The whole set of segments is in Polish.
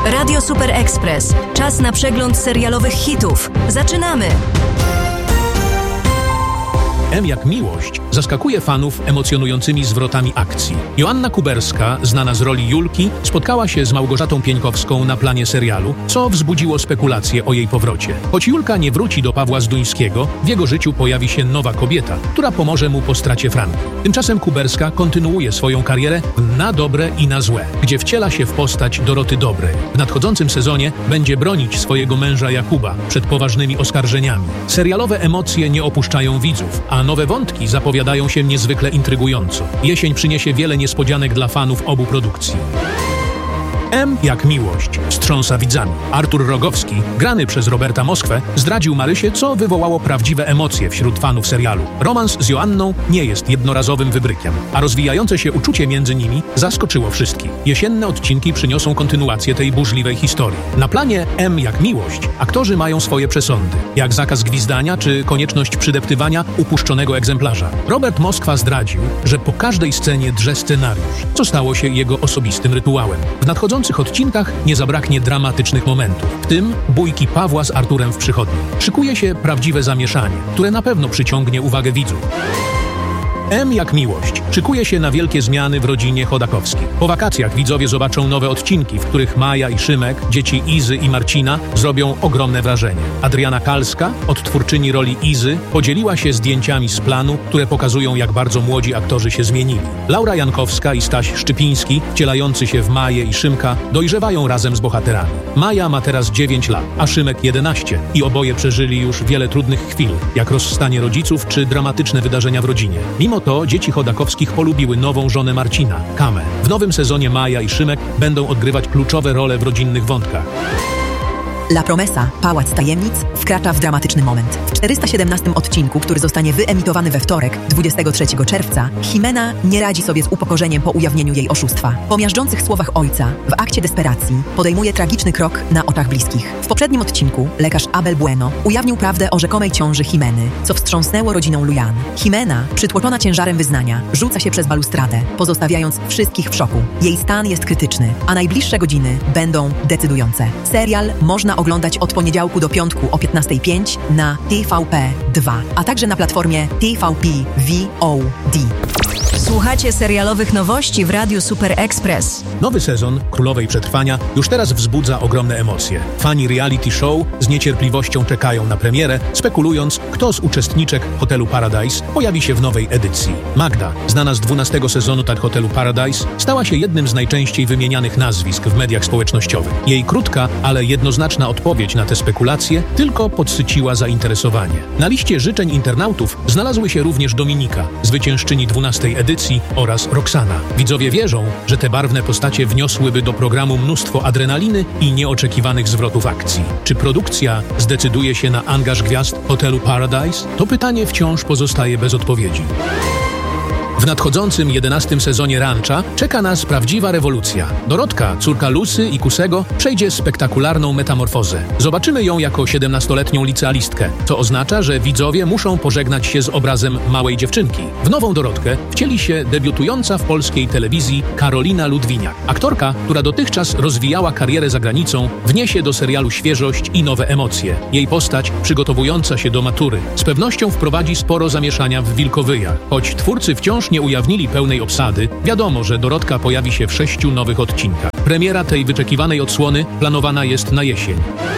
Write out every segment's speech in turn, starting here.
Radio Super Express. Czas na przegląd serialowych hitów. Zaczynamy! M jak miłość zaskakuje fanów emocjonującymi zwrotami akcji. Joanna Kuberska, znana z roli Julki, spotkała się z Małgorzatą Pieńkowską na planie serialu, co wzbudziło spekulacje o jej powrocie. Choć Julka nie wróci do Pawła Zduńskiego, w jego życiu pojawi się nowa kobieta, która pomoże mu po stracie Franki. Tymczasem Kuberska kontynuuje swoją karierę na dobre i na złe, gdzie wciela się w postać Doroty Dobrej. W nadchodzącym sezonie będzie bronić swojego męża Jakuba przed poważnymi oskarżeniami. Serialowe emocje nie opuszczają widzów, a nowe wątki zapowiadają się niezwykle intrygująco. Jesień przyniesie wiele niespodzianek dla fanów obu produkcji. M jak miłość wstrząsa widzami. Artur Rogowski, grany przez Roberta Moskwę, zdradził Marysię, co wywołało prawdziwe emocje wśród fanów serialu. Romans z Joanną nie jest jednorazowym wybrykiem, a rozwijające się uczucie między nimi zaskoczyło wszystkich. Jesienne odcinki przyniosą kontynuację tej burzliwej historii. Na planie M jak miłość aktorzy mają swoje przesądy, jak zakaz gwizdania czy konieczność przydeptywania upuszczonego egzemplarza. Robert Moskwa zdradził, że po każdej scenie drze scenariusz, co stało się jego osobistym rytuałem. W nadchodzących odcinkach nie zabraknie dramatycznych momentów, w tym bójki Pawła z Arturem w przychodni. Szykuje się prawdziwe zamieszanie, które na pewno przyciągnie uwagę widzów. M jak miłość szykuje się na wielkie zmiany w rodzinie Chodakowskich. Po wakacjach widzowie zobaczą nowe odcinki, w których Maja i Szymek, dzieci Izy i Marcina, zrobią ogromne wrażenie. Adriana Kalska, odtwórczyni roli Izy, podzieliła się zdjęciami z planu, które pokazują, jak bardzo młodzi aktorzy się zmienili. Laura Jankowska i Staś Szczypiński, wcielający się w Maję i Szymka, dojrzewają razem z bohaterami. Maja ma teraz 9 lat, a Szymek 11 i oboje przeżyli już wiele trudnych chwil, jak rozstanie rodziców czy dramatyczne wydarzenia w rodzinie. Mimo to dzieci Chodakowskich polubiły nową żonę Marcina, Kamę. W nowym sezonie Maja i Szymek będą odgrywać kluczowe role w rodzinnych wątkach. La Promesa, Pałac Tajemnic, wkracza w dramatyczny moment. W 417 odcinku, który zostanie wyemitowany we wtorek, 23 czerwca, Jimena nie radzi sobie z upokorzeniem po ujawnieniu jej oszustwa. Po miażdżących słowach ojca, w akcie desperacji, podejmuje tragiczny krok na oczach bliskich. W poprzednim odcinku lekarz Abel Bueno ujawnił prawdę o rzekomej ciąży Jimeny, co wstrząsnęło rodziną Lujan. Jimena, przytłoczona ciężarem wyznania, rzuca się przez balustradę, pozostawiając wszystkich w szoku. Jej stan jest krytyczny, a najbliższe godziny będą decydujące. Serial można oglądać od poniedziałku do piątku o 15:05 na TVP2, a także na platformie TVP VOD. Słuchacie serialowych nowości w Radiu Super Express. Nowy sezon Królowej Przetrwania już teraz wzbudza ogromne emocje. Fani reality show z niecierpliwością czekają na premierę, spekulując, kto z uczestniczek Hotelu Paradise pojawi się w nowej edycji. Magda, znana z 12 sezonu Hotelu Paradise, stała się jednym z najczęściej wymienianych nazwisk w mediach społecznościowych. Jej krótka, ale jednoznaczna odpowiedź na te spekulacje tylko podsyciła zainteresowanie. Na liście życzeń internautów znalazły się również Dominika, zwyciężczyni 12 edycji, oraz Roxana. Widzowie wierzą, że te barwne postacie wniosłyby do programu mnóstwo adrenaliny i nieoczekiwanych zwrotów akcji. Czy produkcja zdecyduje się na angaż gwiazd Hotelu Paradise? To pytanie wciąż pozostaje bez odpowiedzi. W nadchodzącym 11 sezonie Rancha czeka nas prawdziwa rewolucja. Dorotka, córka Lucy i Kusego, przejdzie spektakularną metamorfozę. Zobaczymy ją jako 17-letnią licealistkę, co oznacza, że widzowie muszą pożegnać się z obrazem małej dziewczynki. W nową Dorotkę wcieli się debiutująca w polskiej telewizji Karolina Ludwiniak. Aktorka, która dotychczas rozwijała karierę za granicą, wniesie do serialu świeżość i nowe emocje. Jej postać, przygotowująca się do matury, z pewnością wprowadzi sporo zamieszania w Wilkowyjach. Choć twórcy wciąż nie ujawnili pełnej obsady, wiadomo, że Dorotka pojawi się w 6 nowych odcinkach. Premiera tej wyczekiwanej odsłony planowana jest na jesień.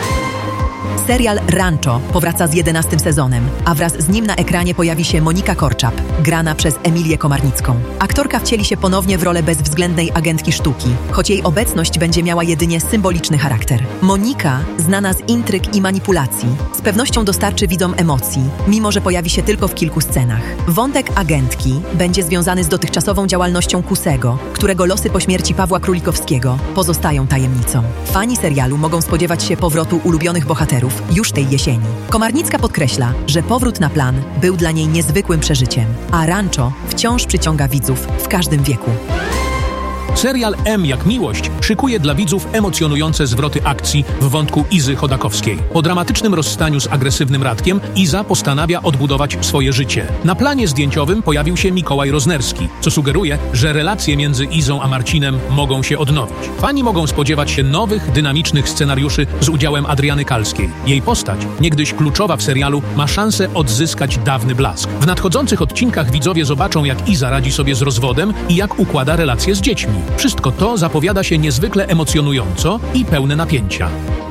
Serial Rancho powraca z 11 sezonem, a wraz z nim na ekranie pojawi się Monika Korczap, grana przez Emilię Komarnicką. Aktorka wcieli się ponownie w rolę bezwzględnej agentki sztuki, choć jej obecność będzie miała jedynie symboliczny charakter. Monika, znana z intryg i manipulacji, z pewnością dostarczy widzom emocji, mimo że pojawi się tylko w kilku scenach. Wątek agentki będzie związany z dotychczasową działalnością Kusego, którego losy po śmierci Pawła Królikowskiego pozostają tajemnicą. Fani serialu mogą spodziewać się powrotu ulubionych bohaterów już tej jesieni. Komarnicka podkreśla, że powrót na plan był dla niej niezwykłym przeżyciem, a Rancho wciąż przyciąga widzów w każdym wieku. Serial M jak miłość szykuje dla widzów emocjonujące zwroty akcji w wątku Izy Chodakowskiej. Po dramatycznym rozstaniu z agresywnym Radkiem Iza postanawia odbudować swoje życie. Na planie zdjęciowym pojawił się Mikołaj Roznerski, co sugeruje, że relacje między Izą a Marcinem mogą się odnowić. Fani mogą spodziewać się nowych, dynamicznych scenariuszy z udziałem Adriany Kalskiej. Jej postać, niegdyś kluczowa w serialu, ma szansę odzyskać dawny blask. W nadchodzących odcinkach widzowie zobaczą, jak Iza radzi sobie z rozwodem i jak układa relacje z dziećmi. Wszystko to zapowiada się niezwykle emocjonująco i pełne napięcia.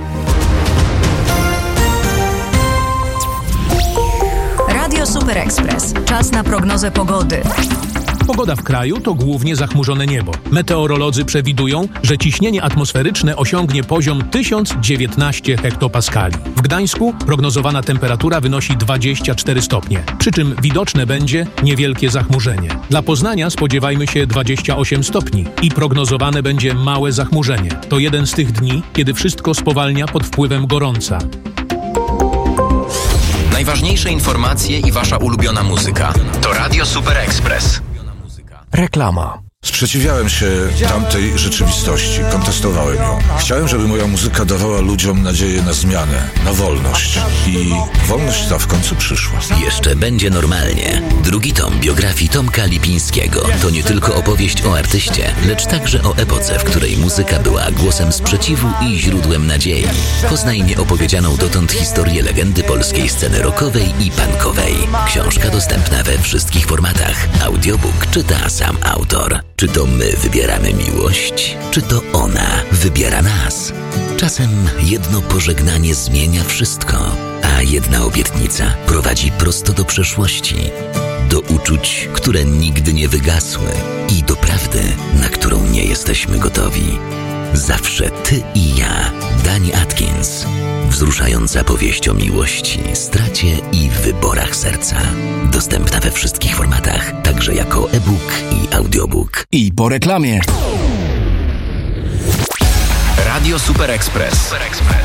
Radio Super Express. Czas na prognozę pogody. Pogoda w kraju to głównie zachmurzone niebo. Meteorolodzy przewidują, że ciśnienie atmosferyczne osiągnie poziom 1019 hektopaskali. W Gdańsku prognozowana temperatura wynosi 24 stopnie, przy czym widoczne będzie niewielkie zachmurzenie. Dla Poznania spodziewajmy się 28 stopni i prognozowane będzie małe zachmurzenie. To jeden z tych dni, kiedy wszystko spowalnia pod wpływem gorąca. Najważniejsze informacje i wasza ulubiona muzyka. To Radio Super Express. Reklama. Sprzeciwiałem się tamtej rzeczywistości, kontestowałem ją. Chciałem, żeby moja muzyka dawała ludziom nadzieję na zmianę, na wolność. I wolność ta w końcu przyszła. Jeszcze będzie normalnie. Drugi tom biografii Tomka Lipińskiego to nie tylko opowieść o artyście, lecz także o epoce, w której muzyka była głosem sprzeciwu i źródłem nadziei. Poznaj nieopowiedzianą dotąd historię legendy polskiej sceny rockowej i punkowej. Książka dostępna we wszystkich formatach. Audiobook czyta sam autor. Czy to my wybieramy miłość, czy to ona wybiera nas? Czasem jedno pożegnanie zmienia wszystko, a jedna obietnica prowadzi prosto do przeszłości, do uczuć, które nigdy nie wygasły i do prawdy, na którą nie jesteśmy gotowi. Zawsze ty i ja. Dani Atkins. Wzruszająca powieść o miłości, stracie i wyborach serca. Dostępna we wszystkich formatach, także jako e-book i audiobook. I po reklamie. Radio Super Express.